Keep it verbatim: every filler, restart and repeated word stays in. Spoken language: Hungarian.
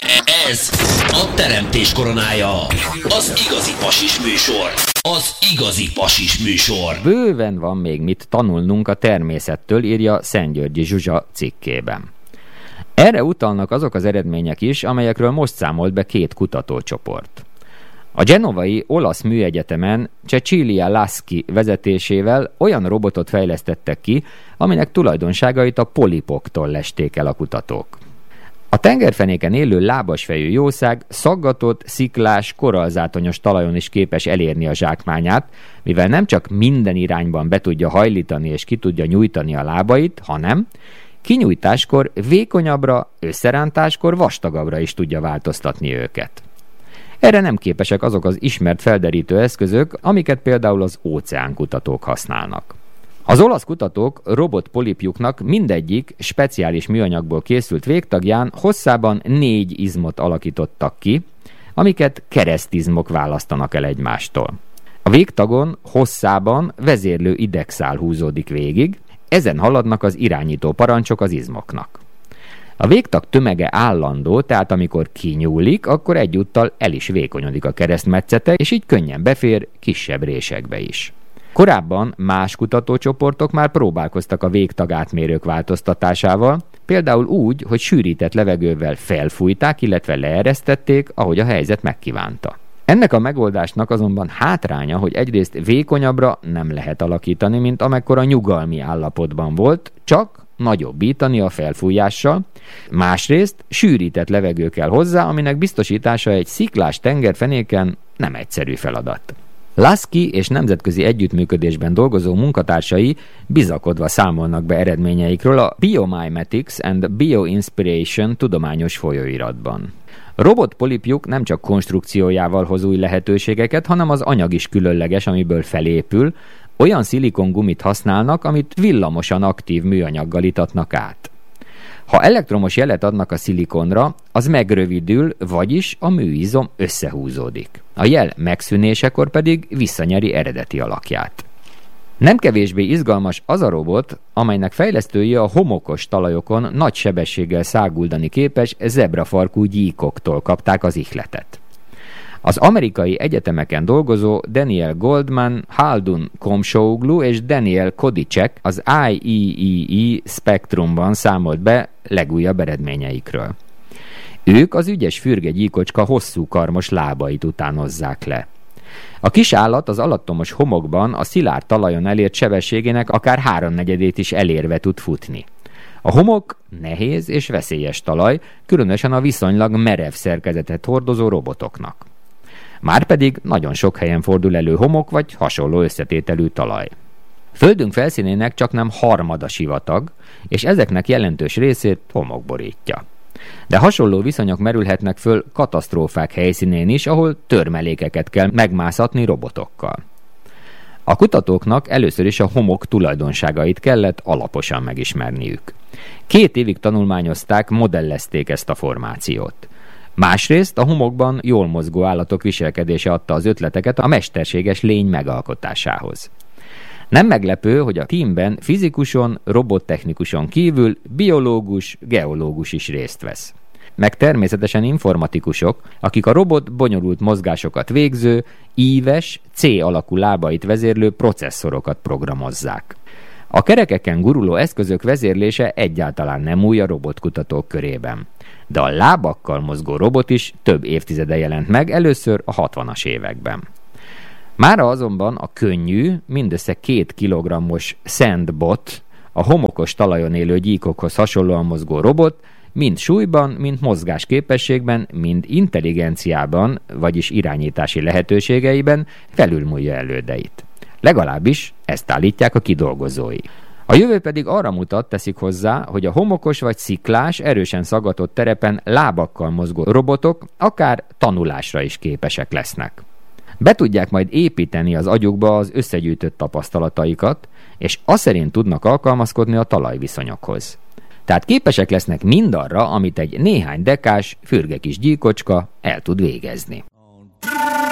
Ez a teremtés koronája, az igazi pasis műsor. Az igazi pasis műsor. Bőven van még mit tanulnunk a természettől, írja Szentgyörgyi Zsuzsa cikkében. Erre utalnak azok az eredmények is, amelyekről most számolt be két kutatócsoport. A genovai olasz műegyetemen Cecilia Laschi vezetésével olyan robotot fejlesztettek ki, aminek tulajdonságait a polipoktól lesték el a kutatók. A tengerfenéken élő lábasfejű jószág szaggatott, sziklás, korallzátonyos talajon is képes elérni a zsákmányát, mivel nem csak minden irányban be tudja hajlítani és ki tudja nyújtani a lábait, hanem kinyújtáskor vékonyabbra, összerántáskor vastagabbra is tudja változtatni őket. Erre nem képesek azok az ismert felderítő eszközök, amiket például az óceánkutatók használnak. Az olasz kutatók robotpolipjuknak mindegyik speciális műanyagból készült végtagján hosszában négy izmot alakítottak ki, amiket keresztizmok választanak el egymástól. A végtagon hosszában vezérlő idegszál húzódik végig, ezen haladnak az irányító parancsok az izmoknak. A végtag tömege állandó, tehát amikor kinyúlik, akkor egyúttal el is vékonyodik a keresztmetszete, és így könnyen befér kisebb résekbe is. Korábban más kutatócsoportok már próbálkoztak a végtagátmérők változtatásával, például úgy, hogy sűrített levegővel felfújták, illetve leeresztették, ahogy a helyzet megkívánta. Ennek a megoldásnak azonban hátránya, hogy egyrészt vékonyabbra nem lehet alakítani, mint amekkora nyugalmi állapotban volt, csak nagyobbítani a felfújással, másrészt sűrített levegő kell hozzá, aminek biztosítása egy sziklás tengerfenéken nem egyszerű feladat. Laschi és nemzetközi együttműködésben dolgozó munkatársai bizakodva számolnak be eredményeikről a Biomimetics and Bioinspiration tudományos folyóiratban. Robotpolipjuk nem csak konstrukciójával hoz új lehetőségeket, hanem az anyag is különleges, amiből felépül, olyan szilikongumit használnak, amit villamosan aktív műanyaggal itatnak át. Ha elektromos jelet adnak a szilikonra, az megrövidül, vagyis a műizom összehúzódik. A jel megszűnésekor pedig visszanyeri eredeti alakját. Nem kevésbé izgalmas az a robot, amelynek fejlesztői a homokos talajokon nagy sebességgel száguldani képes zebrafarkú gyíkoktól kapták az ihletet. Az amerikai egyetemeken dolgozó Daniel Goldman, Haldun Komsoglu és Daniel Kodicek az I E E E Spectrumban számolt be legújabb eredményeikről. Ők az ügyes fürgegyíkocska hosszú karmos lábait utánozzák le. A kis állat az alattomos homokban a szilárd talajon elért sebességének akár háromnegyedét is elérve tud futni. A homok nehéz és veszélyes talaj, különösen a viszonylag merev szerkezetet hordozó robotoknak. Márpedig nagyon sok helyen fordul elő homok vagy hasonló összetételű talaj. Földünk felszínének csaknem harmada sivatag, és ezeknek jelentős részét homok borítja. De hasonló viszonyok merülhetnek föl katasztrófák helyszínén is, ahol törmelékeket kell megmászatni robotokkal. A kutatóknak először is a homok tulajdonságait kellett alaposan megismerniük. Két évig tanulmányozták, modellezték ezt a formációt. Másrészt a homokban jól mozgó állatok viselkedése adta az ötleteket a mesterséges lény megalkotásához. Nem meglepő, hogy a tímben fizikuson, robottechnikuson kívül biológus, geológus is részt vesz. Meg természetesen informatikusok, akik a robot bonyolult mozgásokat végző, íves, C-alakú lábait vezérlő processzorokat programozzák. A kerekeken guruló eszközök vezérlése egyáltalán nem új a robotkutatók körében. De a lábakkal mozgó robot is több évtizede jelent meg, először a hatvanas években. Mára azonban a könnyű, mindössze két kilogrammos Sandbot, a homokos talajon élő gyíkokhoz hasonlóan mozgó robot, mind súlyban, mind mozgásképességben, mind intelligenciában, vagyis irányítási lehetőségeiben felülmúlja elődeit. Legalábbis ezt állítják a kidolgozói. A jövő pedig arra mutat, teszik hozzá, hogy a homokos vagy sziklás, erősen szaggatott terepen lábakkal mozgó robotok akár tanulásra is képesek lesznek. Be tudják majd építeni az agyukba az összegyűjtött tapasztalataikat, és azt szerint tudnak alkalmazkodni a talajviszonyokhoz. Tehát képesek lesznek mindarra, amit egy néhány dekás, fürge kis gyíkocska el tud végezni.